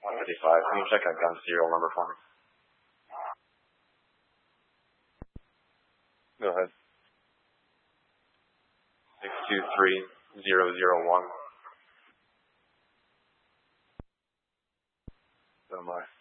155. Can you check that gun serial number for me? Go ahead. 623001. So am I.